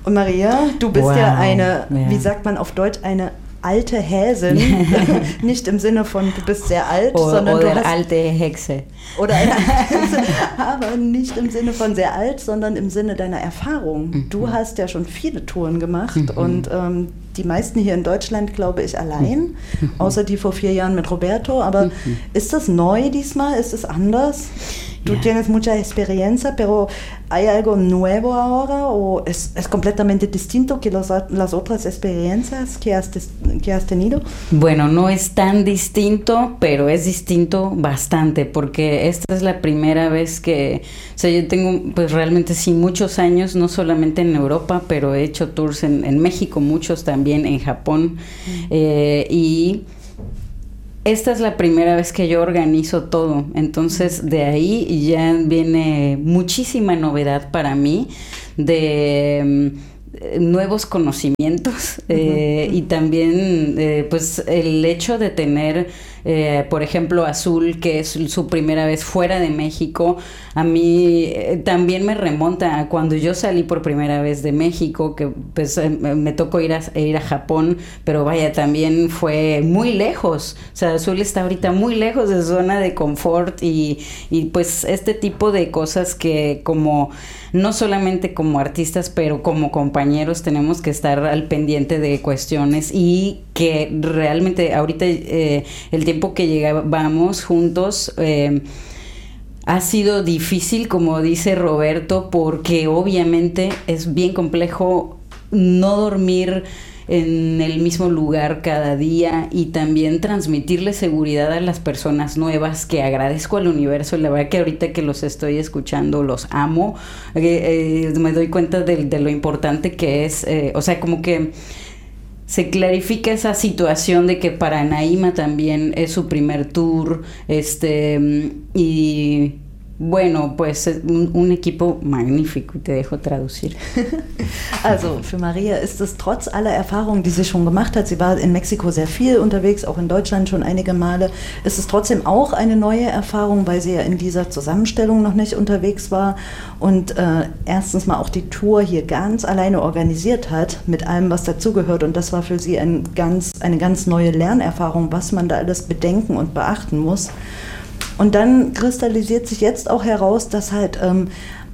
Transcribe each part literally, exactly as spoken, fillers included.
Und Maria, du bist wow. ja eine, ja. wie sagt man auf Deutsch, eine alte Häsin. Nicht im Sinne von, du bist sehr alt, o, sondern oder du hast... alte Hexe. Oder eine Hexe, aber nicht im Sinne von sehr alt, sondern im Sinne deiner Erfahrung. Mhm. Du hast ja schon viele Touren gemacht mhm. und ähm, die meisten hier in Deutschland, glaube ich, allein, mhm. außer die vor vier Jahren mit Roberto. Aber mhm. ist das neu diesmal? Ist es anders? Tú yeah. tienes mucha experiencia, pero ¿hay algo nuevo ahora o es, es completamente distinto que los, las otras experiencias que has, que has tenido? Bueno, no es tan distinto, pero es distinto bastante, porque esta es la primera vez que, o sea, yo tengo pues realmente sí muchos años, no solamente en Europa, pero he hecho tours en, en México, muchos también en Japón, mm. eh, y... Esta es la primera vez que yo organizo todo, entonces de ahí ya viene muchísima novedad para mí de um, nuevos conocimientos uh-huh. eh, y también eh, pues el hecho de tener, eh, por ejemplo, Azul, que es su primera vez fuera de México, a mí eh, también me remonta a cuando yo salí por primera vez de México, que pues eh, me tocó ir a, ir a Japón, pero vaya, también fue muy lejos, o sea, Azul está ahorita muy lejos de su zona de confort y, y pues este tipo de cosas que como, no solamente como artistas, pero como compañeros tenemos que estar al pendiente de cuestiones y que realmente ahorita eh, el tiempo que llegábamos juntos eh, ha sido difícil, como dice Roberto, porque obviamente es bien complejo no dormir en el mismo lugar cada día y también transmitirle seguridad a las personas nuevas, que agradezco al universo. La verdad que ahorita que los estoy escuchando los amo, eh, eh, me doy cuenta de, de lo importante que es, eh, o sea, como que se clarifica esa situación de que para Naima también es su primer tour, este, y bueno, pues un, un equipo magnífico, y te dejo traducir. Also für Maria ist es trotz aller Erfahrungen, die sie schon gemacht hat, sie war in Mexiko sehr viel unterwegs, auch in Deutschland schon einige Male, ist es trotzdem auch eine neue Erfahrung, weil sie ja in dieser Zusammenstellung noch nicht unterwegs war und äh, erstens mal auch die Tour hier ganz alleine organisiert hat, mit allem, was dazugehört, und das war für sie ein ganz, eine ganz neue Lernerfahrung, was man da alles bedenken und beachten muss. Und dann kristallisiert sich jetzt auch heraus, dass halt ähm,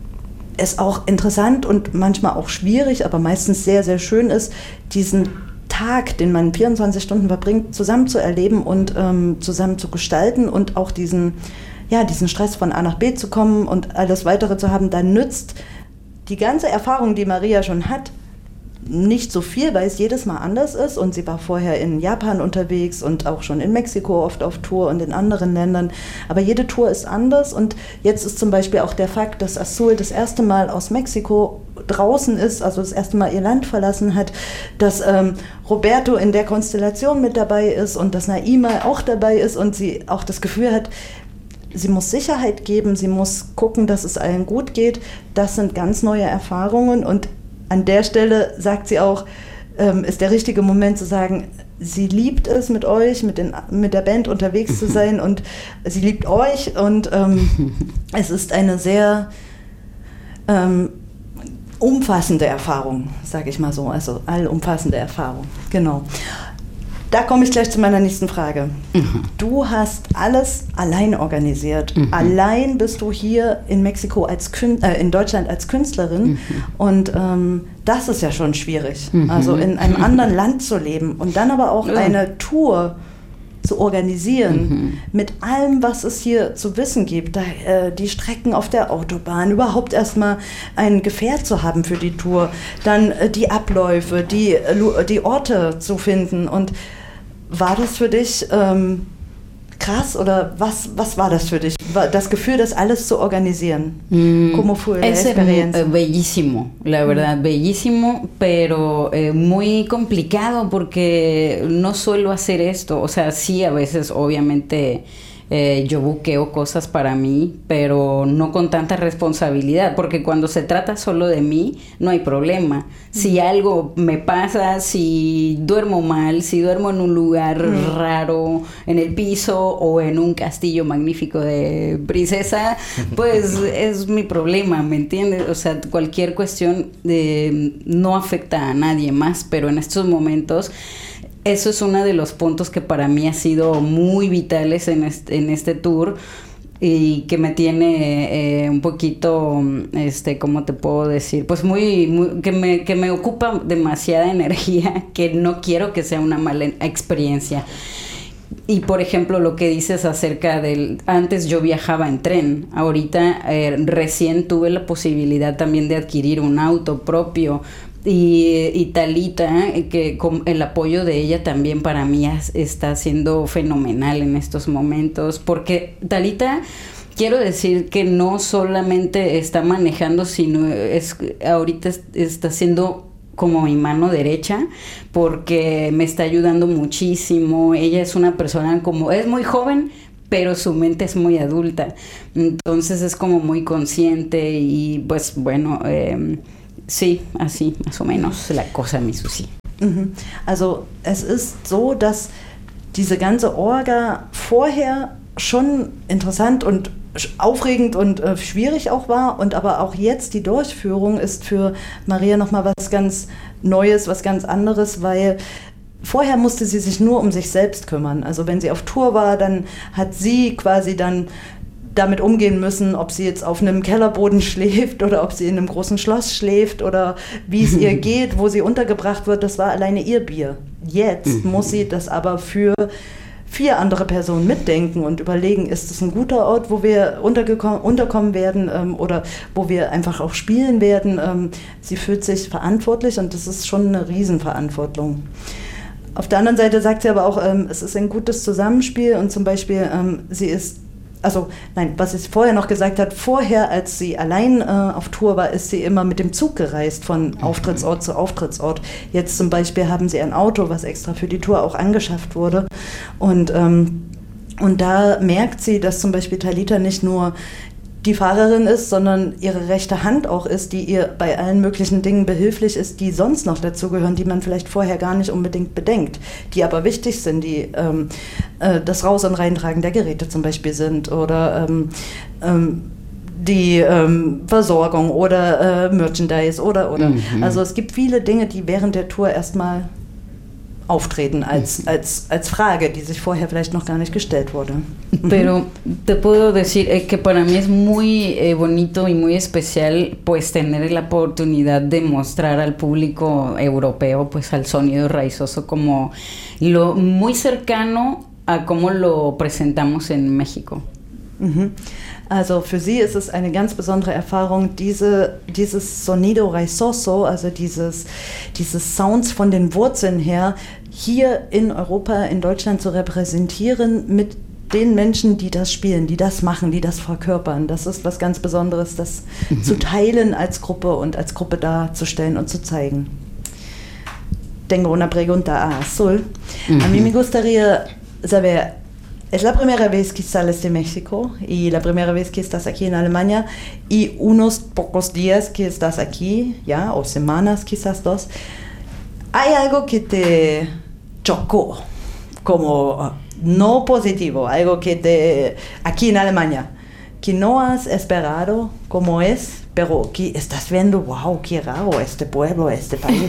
es auch interessant und manchmal auch schwierig, aber meistens sehr, sehr schön ist, diesen Tag, den man vierundzwanzig Stunden verbringt, zusammen zu erleben und ähm, zusammen zu gestalten und auch diesen, ja, diesen Stress von A nach B zu kommen und alles Weitere zu haben. Da nützt die ganze Erfahrung, die Maria schon hat, nicht so viel, weil es jedes Mal anders ist, und sie war vorher in Japan unterwegs und auch schon in Mexiko oft auf Tour und in anderen Ländern, aber jede Tour ist anders, und jetzt ist zum Beispiel auch der Fakt, dass Azul das erste Mal aus Mexiko draußen ist, also das erste Mal ihr Land verlassen hat, dass ähm, Roberto in der Konstellation mit dabei ist und dass Naima auch dabei ist und sie auch das Gefühl hat, sie muss Sicherheit geben, sie muss gucken, dass es allen gut geht. Das sind ganz neue Erfahrungen, und an der Stelle sagt sie auch, ähm, ist der richtige Moment zu sagen, sie liebt es, mit euch, mit, den, mit der Band unterwegs zu sein, und sie liebt euch, und ähm, es ist eine sehr ähm, umfassende Erfahrung, sage ich mal so, also allumfassende Erfahrung, genau. Da komme ich gleich zu meiner nächsten Frage. Mhm. Du hast alles allein organisiert. Mhm. Allein bist du hier in Mexiko als Kün- äh, in Deutschland als Künstlerin. Mhm. Und ähm, das ist ja schon schwierig. Mhm. Also in einem anderen Land zu leben und dann aber auch ja. eine Tour zu organisieren, mhm. mit allem, was es hier zu wissen gibt, da, äh, die Strecken auf der Autobahn, überhaupt erstmal ein Gefährt zu haben für die Tour, dann äh, die Abläufe, die, äh, die Orte zu finden. Und war das für dich ähm, krass, oder was, was war das für dich? Das Gefühl, das alles zu organisieren. Mm, ¿Cómo fue la es experiencia? Bellísimo, la verdad, mm. bellísimo, pero eh, muy complicado porque no suelo hacer esto. O sea, sí, a veces obviamente eh, yo buqueo cosas para mí, pero no con tanta responsabilidad, porque cuando se trata solo de mí, no hay problema. Si algo me pasa, si duermo mal, si duermo en un lugar mm. raro, en el piso o en un castillo magnífico de princesa, pues es mi problema, ¿me entiendes? O sea, cualquier cuestión de, no afecta a nadie más, pero en estos momentos eso es uno de los puntos que para mí ha sido muy vitales en este, en este tour y que me tiene eh, un poquito, este, ¿cómo te puedo decir? Pues muy, muy que me, que me ocupa demasiada energía, que no quiero que sea una mala experiencia. Y por ejemplo, lo que dices acerca del... Antes yo viajaba en tren, ahorita eh, recién tuve la posibilidad también de adquirir un auto propio. Y, y Thalita, que con el apoyo de ella también para mí está siendo fenomenal en estos momentos, porque Thalita, quiero decir que no solamente está manejando, sino es ahorita está siendo como mi mano derecha, porque me está ayudando muchísimo. Ella es una persona como, es muy joven, pero su mente es muy adulta, entonces es como muy consciente y pues bueno, eh, sí, así más o menos la cosa, mi Susi. Also es ist so, dass diese ganze Orga vorher schon interessant und aufregend und äh, schwierig auch war und aber auch jetzt die Durchführung ist für Maria nochmal was ganz Neues, was ganz anderes, weil vorher musste sie sich nur um sich selbst kümmern. Also wenn sie auf Tour war, dann hat sie quasi dann damit umgehen müssen, ob sie jetzt auf einem Kellerboden schläft oder ob sie in einem großen Schloss schläft oder wie es ihr geht, wo sie untergebracht wird, das war alleine ihr Bier. Jetzt muss sie das aber für vier andere Personen mitdenken und überlegen, ist es ein guter Ort, wo wir unterkommen werden ähm, oder wo wir einfach auch spielen werden. Ähm, sie fühlt sich verantwortlich und das ist schon eine Riesenverantwortung. Auf der anderen Seite sagt sie aber auch, ähm, es ist ein gutes Zusammenspiel und zum Beispiel ähm, sie ist Also, nein, was sie vorher noch gesagt hat, vorher, als sie allein äh, auf Tour war, ist sie immer mit dem Zug gereist, von Auftrittsort zu Auftrittsort. Jetzt zum Beispiel haben sie ein Auto, was extra für die Tour auch angeschafft wurde. Und, ähm, und da merkt sie, dass zum Beispiel Thalita nicht nur die Fahrerin ist, sondern ihre rechte Hand auch ist, die ihr bei allen möglichen Dingen behilflich ist, die sonst noch dazugehören, die man vielleicht vorher gar nicht unbedingt bedenkt, die aber wichtig sind, die ähm, äh, das Raus- und Reintragen der Geräte zum Beispiel sind oder ähm, ähm, die ähm, Versorgung oder äh, Merchandise oder, oder. Mhm. Also es gibt viele Dinge, die während der Tour erstmal auftreten als, als, als Frage, die sich vorher vielleicht noch gar nicht gestellt wurde. Pero te puedo decir eh, que para mí es muy eh, bonito y muy especial pues tener la oportunidad de mostrar al público europeo pues al sonido raizoso como lo muy cercano a cómo lo presentamos en México. Mhm. Also für sie ist es eine ganz besondere Erfahrung, diese, dieses Sonido Raizoso, also dieses, dieses Sounds von den Wurzeln her, hier in Europa, in Deutschland zu repräsentieren mit den Menschen, die das spielen, die das machen, die das verkörpern. Das ist was ganz Besonderes, das mhm. zu teilen als Gruppe und als Gruppe darzustellen und zu zeigen. Tengo una pregunta a Azul. Mhm. A mí me gustaría saber, es la primera vez que sales de México y la primera vez que estás aquí en Alemania y unos pocos días que estás aquí, ya, o semanas, quizás dos. ¿Hay algo que te chocó como no positivo, algo que te, aquí en Alemania, que no has esperado como es, pero que estás viendo, wow, qué raro, este pueblo, este país?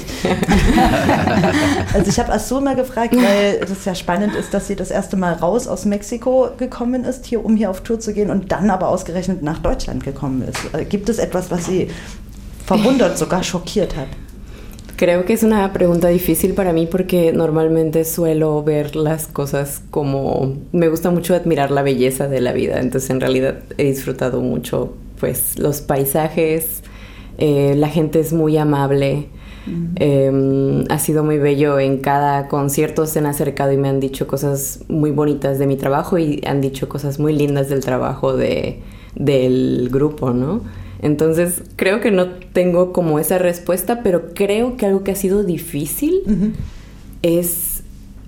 Also ich habe Azul mal gefragt, weil das ja spannend ist, dass sie das erste Mal raus aus Mexiko gekommen ist, hier, um hier auf Tour zu gehen und dann aber ausgerechnet nach Deutschland gekommen ist. Gibt es etwas, was sie verwundert, sogar schockiert hat? Creo que es una pregunta difícil para mí porque normalmente suelo ver las cosas como... Me gusta mucho admirar la belleza de la vida, entonces en realidad he disfrutado mucho pues los paisajes, eh, la gente es muy amable, mm. eh, ha sido muy bello, en cada concierto se han acercado y me han dicho cosas muy bonitas de mi trabajo y han dicho cosas muy lindas del trabajo de, del grupo, ¿no? Entonces, creo que no tengo como esa respuesta, pero creo que algo que ha sido difícil uh-huh. es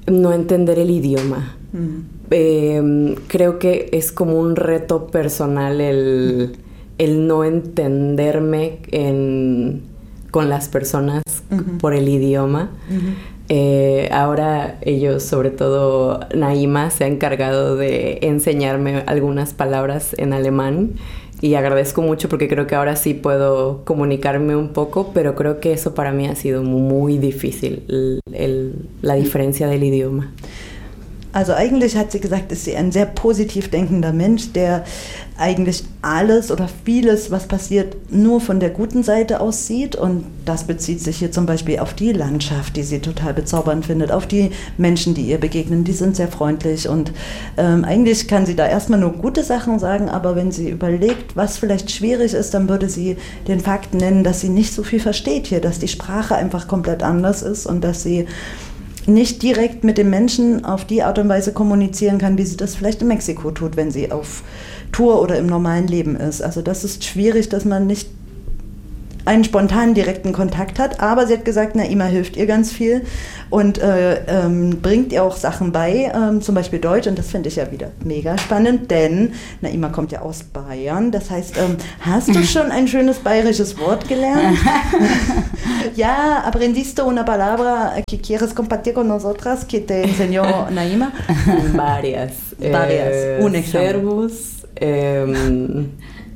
no entender el idioma. Mm. Eh, creo que es como un reto personal el, el no entenderme en, con las personas uh-huh. por el idioma. Uh-huh. Eh, ahora ellos, sobre todo Naima, se ha encargado de enseñarme algunas palabras en alemán y agradezco mucho porque creo que ahora sí puedo comunicarme un poco, pero creo que eso para mí ha sido muy difícil, el, el, la diferencia del idioma. Also eigentlich hat sie gesagt, ist sie ein sehr positiv denkender Mensch, der eigentlich alles oder vieles, was passiert, nur von der guten Seite aus sieht. Und das bezieht sich hier zum Beispiel auf die Landschaft, die sie total bezaubernd findet, auf die Menschen, die ihr begegnen, die sind sehr freundlich. Und ähm, eigentlich kann sie da erstmal nur gute Sachen sagen, aber wenn sie überlegt, was vielleicht schwierig ist, dann würde sie den Fakt nennen, dass sie nicht so viel versteht hier, dass die Sprache einfach komplett anders ist und dass sie nicht direkt mit den Menschen auf die Art und Weise kommunizieren kann, wie sie das vielleicht in Mexiko tut, wenn sie auf Tour oder im normalen Leben ist. Also das ist schwierig, dass man nicht einen spontanen, direkten Kontakt hat, aber sie hat gesagt, Naima hilft ihr ganz viel und äh, ähm, bringt ihr auch Sachen bei, ähm, zum Beispiel Deutsch, und das finde ich ja wieder mega spannend, denn Naima kommt ja aus Bayern, das heißt, ähm, hast du schon ein schönes bayerisches Wort gelernt? Ja, aprendiste una palabra que quieres compartir con nosotras que te enseñó Naima? Varias. Varias, eh, un ejemplo. Servus, eh,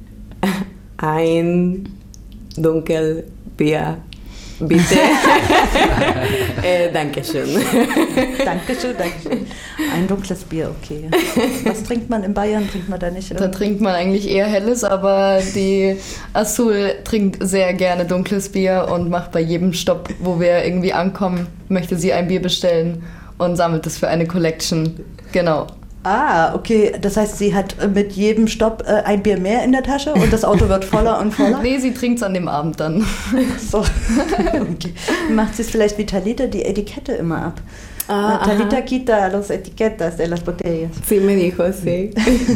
ein Dunkel Bier, bitte. äh, Dankeschön. Dankeschön, Dankeschön. Ein dunkles Bier, okay. Was trinkt man in Bayern? Trinkt man da nicht? Da trinkt man eigentlich eher helles, aber die Azul trinkt sehr gerne dunkles Bier und macht bei jedem Stopp, wo wir irgendwie ankommen, möchte sie ein Bier bestellen und sammelt es für eine Collection. Genau. Ah, okay. Das heißt, sie hat mit jedem Stopp äh, ein Bier mehr in der Tasche und das Auto wird voller und voller? Nee, sie trinkt es an dem Abend dann. So. Okay. Macht sie es vielleicht wie Talita, die Etikette immer ab? Ah, Talita aha. Quita los etiquetas de las botellas. Sí, me dijo, sí.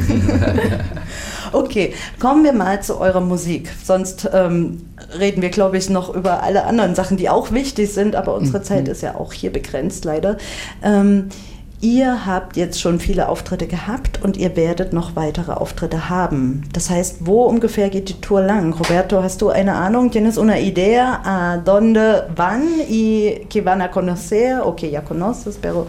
Okay, kommen wir mal zu eurer Musik. Sonst ähm, reden wir, glaube ich, noch über alle anderen Sachen, die auch wichtig sind, aber unsere mhm. Zeit ist ja auch hier begrenzt, leider. Ähm, Ihr habt jetzt schon viele Auftritte gehabt und ihr werdet noch weitere Auftritte haben. Das heißt, wo ungefähr geht die Tour lang? Roberto, hast du eine Ahnung? ¿Tienes una idea a dónde van y qué van a conocer? O que ya conoces, pero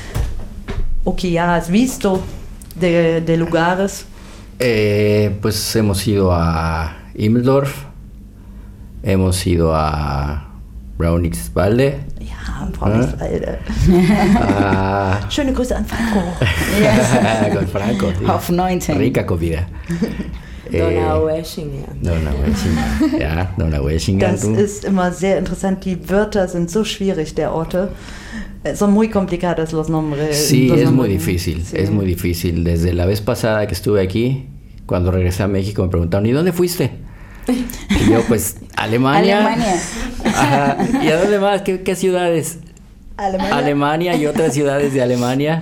o que ya has visto de, de lugares. Eh, pues hemos ido a Immelsdorf, hemos ido a Braunschweig. Ja, Braunschweig. Ah. Schöne Grüße an Franco. Con Franco, tío. Auf neunzehn. Rica comida. Donaueschingen. Donaueschingen. Ja, Donaueschingen. Das ist immer sehr interessant. Die Wörter sind so schwierig, der Orte. Son muy complicados los nombres. Sí, los es nombres. muy difícil. Sí. Es muy difícil. Desde la vez pasada que estuve aquí, cuando regresé a México, me preguntaron, ¿y dónde fuiste? Y yo, pues, Alemania. Alemania. Ajá. ¿Y a dónde más? ¿Qué, qué ciudades? Alemania. Alemania y otras ciudades de Alemania.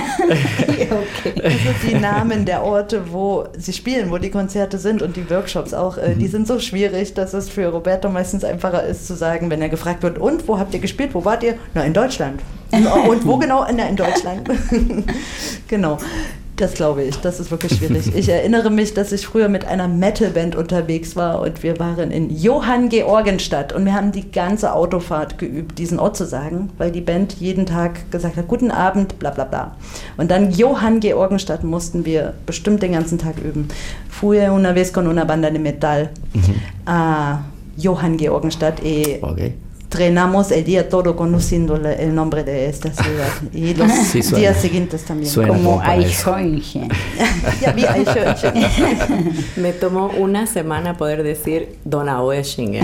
Okay. Also die Namen der Orte, wo sie spielen, wo die Konzerte sind und die Workshops auch, äh, die sind so schwierig, dass es für Roberto meistens einfacher ist zu sagen, wenn er gefragt wird, und wo habt ihr gespielt, wo wart ihr? Na, in Deutschland. Und wo genau? Na, in Deutschland. Genau. Das glaube ich, das ist wirklich schwierig. Ich erinnere mich, dass ich früher mit einer Metalband unterwegs war und wir waren in Johanngeorgenstadt und wir haben die ganze Autofahrt geübt, diesen Ort zu sagen, weil die Band jeden Tag gesagt hat, guten Abend, bla bla bla. Und dann Johanngeorgenstadt mussten wir bestimmt den ganzen Tag üben. Fui una vez con una banda de metal a Johanngeorgenstadt y Okay. Entrenamos el día todo conociendo el nombre de esta ciudad y los sí, suena, días siguientes también. Suena como Eichhörnchen. Ja, wie Eichhörnchen. Me tomó una semana poder decir Donaueschingen.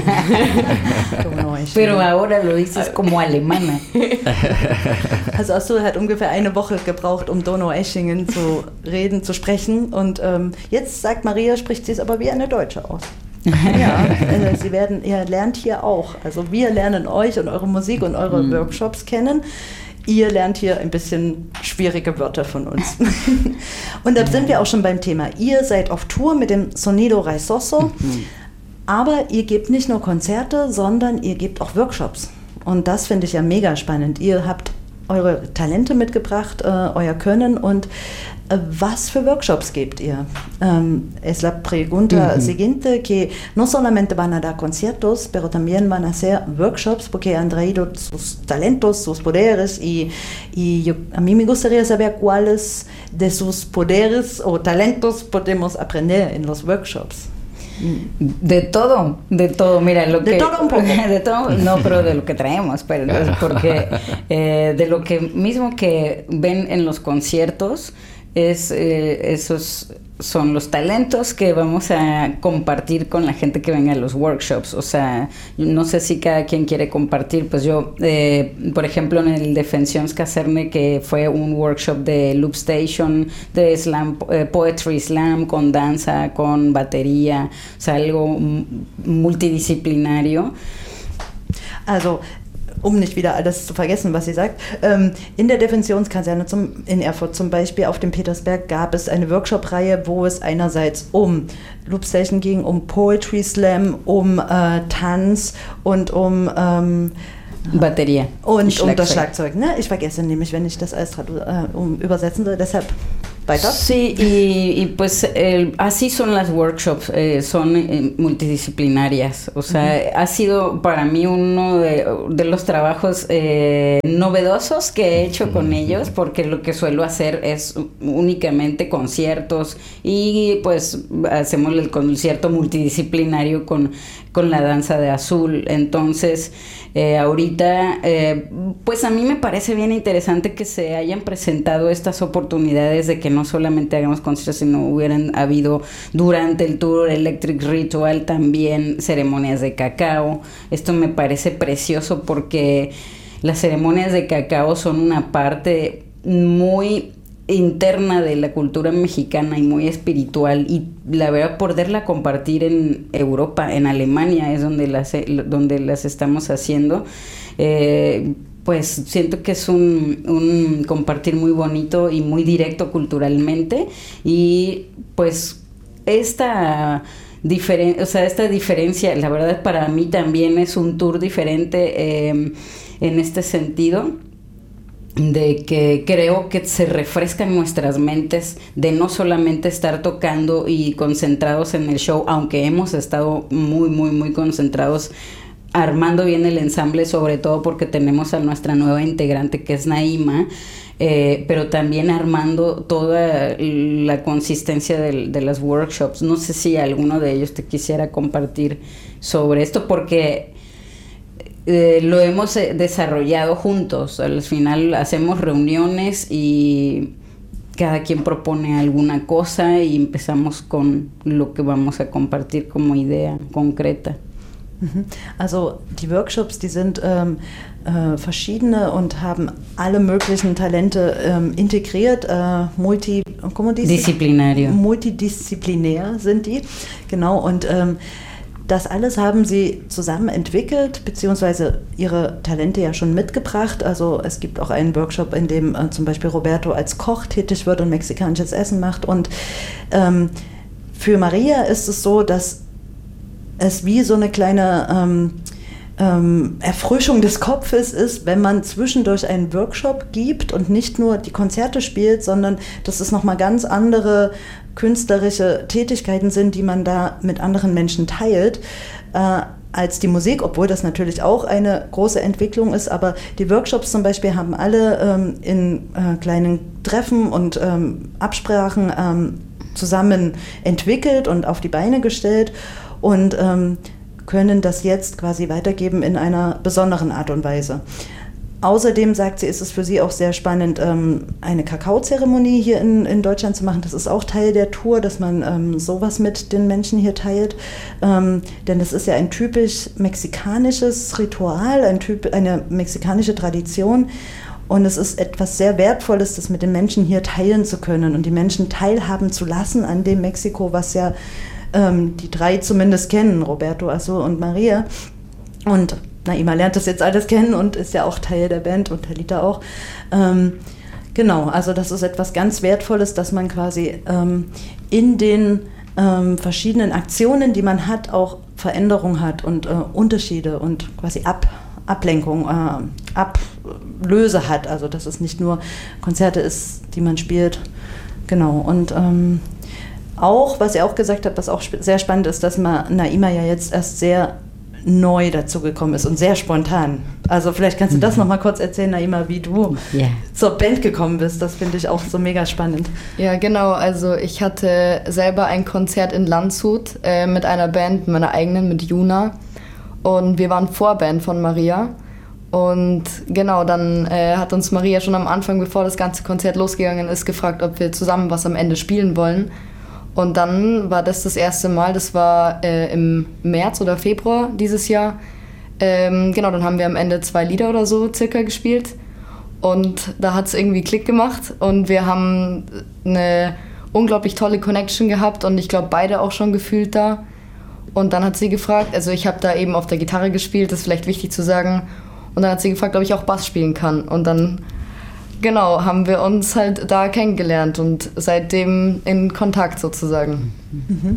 Pero ahora lo dices como alemana. Also Azul hat ungefähr eine Woche gebraucht, um Donaueschingen zu reden, zu sprechen. Und ähm, jetzt sagt Maria, spricht sie es aber wie eine Deutsche aus. Ja, also sie werden, ihr lernt hier auch. Also wir lernen euch und eure Musik und eure mhm. Workshops kennen. Ihr lernt hier ein bisschen schwierige Wörter von uns. Und da sind wir auch schon beim Thema. Ihr seid auf Tour mit dem Sonido Raizoso, mhm. aber ihr gebt nicht nur Konzerte, sondern ihr gebt auch Workshops. Und das finde ich ja mega spannend. Ihr habt eure Talente mitgebracht, äh, euer Können und äh, was für Workshops gebt ihr? Ähm, es la pregunta Mhm. siguiente, que no solamente van a dar conciertos, pero también van a hacer workshops porque han traído sus talentos, sus poderes y, y yo, a mí me gustaría saber cuáles de sus poderes o talentos podemos aprender en los workshops. De todo, de todo, mira, lo de que... todo un poco. De todo, no, pero de lo que traemos, pero no, porque eh, de lo que mismo que ven en los conciertos, es eh, esos son los talentos que vamos a compartir con la gente que venga a los workshops. O sea, no sé si cada quien quiere compartir, pues yo, eh, por ejemplo, en el Defensions Caserne, que fue un workshop de Loop Station, de slam, eh, Poetry Slam, con danza, con batería, o sea, algo multidisciplinario. Also, um nicht wieder alles zu vergessen, was sie sagt. Ähm, in der Defensionskaserne zum, in Erfurt zum Beispiel auf dem Petersberg gab es eine Workshop-Reihe, wo es einerseits um Loop Station ging, um Poetry Slam, um äh, Tanz und um ähm, Batería. Und um das Schlagzeug. Ne? Ich vergesse nämlich, wenn ich das alles äh, um, übersetzen soll, deshalb weiter. Sí, y, y pues el, así son las workshops, eh, son eh, multidisciplinarias. O sea, uh-huh. ha sido para mí uno de, de los trabajos eh, novedosos que he hecho con ellos, porque lo que suelo hacer es únicamente conciertos y pues hacemos el concierto multidisciplinario con, con la danza de azul. Entonces, eh, ahorita, eh, pues a mí me parece bien interesante que se hayan presentado estas oportunidades de que no solamente hagamos conciertos, sino hubieran habido durante el tour Electric Ritual también ceremonias de cacao. Esto me parece precioso porque las ceremonias de cacao son una parte muy interna de la cultura mexicana y muy espiritual, y la verdad poderla compartir en Europa, en Alemania es donde las, donde las estamos haciendo. Eh, pues siento que es un, un compartir muy bonito y muy directo culturalmente, y pues esta diferen- o sea, esta diferencia, la verdad para mí también es un tour diferente eh, en este sentido, de que creo que se refrescan nuestras mentes de no solamente estar tocando y concentrados en el show, aunque hemos estado muy, muy, muy concentrados armando bien el ensamble, sobre todo porque tenemos a nuestra nueva integrante que es Naima, eh, pero también armando toda la consistencia de, de las workshops. No sé si alguno de ellos te quisiera compartir sobre esto, porque eh, lo hemos eh, desarrollado juntos. Al final hacemos reuniones y cada quien propone alguna cosa y empezamos con lo que vamos a compartir como idea concreta. Also die Workshops, die sind ähm, äh, verschiedene und haben alle möglichen Talente ähm, integriert, äh, multi, Disziplinario. multidisziplinär sind die, genau, und ähm, das alles haben sie zusammen entwickelt, beziehungsweise ihre Talente ja schon mitgebracht. Also es gibt auch einen Workshop, in dem äh, zum Beispiel Roberto als Koch tätig wird und mexikanisches Essen macht, und ähm, für Maria ist es so, dass es wie so eine kleine ähm, ähm, Erfrischung des Kopfes ist, wenn man zwischendurch einen Workshop gibt und nicht nur die Konzerte spielt, sondern dass es nochmal ganz andere künstlerische Tätigkeiten sind, die man da mit anderen Menschen teilt, äh, als die Musik, obwohl das natürlich auch eine große Entwicklung ist, aber die Workshops zum Beispiel haben alle ähm, in äh, kleinen Treffen und ähm, Absprachen ähm, zusammen entwickelt und auf die Beine gestellt und ähm, können das jetzt quasi weitergeben in einer besonderen Art und Weise. Außerdem, sagt sie, ist es für sie auch sehr spannend, ähm, eine Kakaozeremonie hier in, in Deutschland zu machen. Das ist auch Teil der Tour, dass man ähm, sowas mit den Menschen hier teilt. Ähm, denn das ist ja ein typisch mexikanisches Ritual, ein typ, eine mexikanische Tradition. Und es ist etwas sehr Wertvolles, das mit den Menschen hier teilen zu können und die Menschen teilhaben zu lassen an dem Mexiko, was ja ähm, die drei zumindest kennen, Roberto, Azul und Maria. Und Naima lernt das jetzt alles kennen und ist ja auch Teil der Band und Talita auch. Ähm, genau, also das ist etwas ganz Wertvolles, dass man quasi ähm, in den ähm, verschiedenen Aktionen, die man hat, auch Veränderung hat und äh, Unterschiede und quasi ab, Ablenkung, äh, Ablöse hat. Also dass es nicht nur Konzerte ist, die man spielt. Genau. Und ähm, auch, was ihr auch gesagt habt, was auch sp- sehr spannend ist, dass man Naima ja jetzt erst sehr neu dazu gekommen ist und sehr spontan. Also vielleicht kannst du das noch mal kurz erzählen, Naima, wie du yeah. zur Band gekommen bist. Das finde ich auch so mega spannend. Ja, genau. Also ich hatte selber ein Konzert in Landshut äh, mit einer Band, meiner eigenen, mit Juna. Und wir waren Vorband von Maria. Und genau, dann äh, hat uns Maria schon am Anfang, bevor das ganze Konzert losgegangen ist, gefragt, ob wir zusammen was am Ende spielen wollen. Und dann war das das erste Mal, das war äh, im März oder Februar dieses Jahr. Ähm, genau, dann haben wir am Ende zwei Lieder oder so circa gespielt. Und da hat es irgendwie Klick gemacht und wir haben eine unglaublich tolle Connection gehabt und ich glaube beide auch schon gefühlt da. Und dann hat sie gefragt, also ich habe da eben auf der Gitarre gespielt, das ist vielleicht wichtig zu sagen. Und dann hat sie gefragt, ob ich auch Bass spielen kann. Und dann genau, haben wir uns halt da kennengelernt und seitdem in Kontakt sozusagen. Mhm.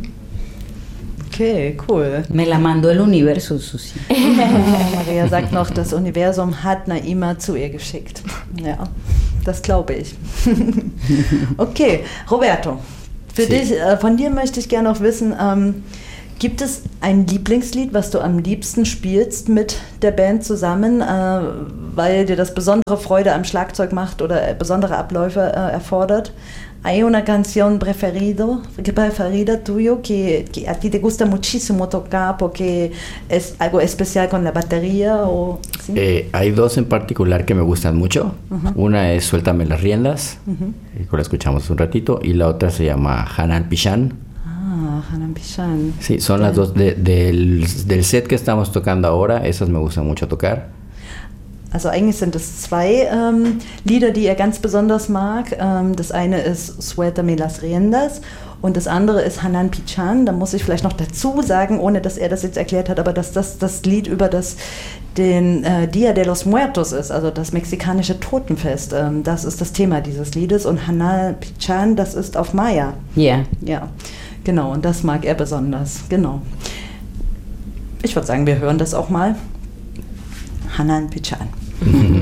Okay, cool. Me la mandó el universo, Susi. Maria sagt noch, das Universum hat Naima zu ihr geschickt. Ja, das glaube ich. Okay, Roberto, für sí. dich, äh, von dir möchte ich gerne noch wissen, ähm, gibt es ein Lieblingslied, was du am liebsten spielst mit der Band zusammen, äh, weil dir das besondere Freude am Schlagzeug macht oder besondere Abläufe äh, erfordert? ¿Hay una canción preferido, preferida tuyo que, que a ti te gusta muchísimo tocar porque es algo especial con la batería? O, ¿sí? eh, hay dos en particular que me gustan mucho. Uh-huh. Una es Suéltame las riendas, uh-huh. que la escuchamos un ratito, y la otra se llama Hanan Pishan. Ah, Hanan Pishan. Sí, son yeah. las dos de, del, del set que estamos tocando ahora, esas me gustan mucho tocar. Also eigentlich sind es zwei ähm, Lieder, die er ganz besonders mag. Ähm, das eine ist Suéltame las riendas und das andere ist Hanan Pishan. Da muss ich vielleicht noch dazu sagen, ohne dass er das jetzt erklärt hat, aber dass das das Lied über das den äh, Dia de los Muertos ist, also das mexikanische Totenfest. Ähm, das ist das Thema dieses Liedes und Hanan Pishan, das ist auf Maya. Ja. Yeah. Ja, genau, und das mag er besonders. Genau. Ich würde sagen, wir hören das auch mal. Hanan Pishan.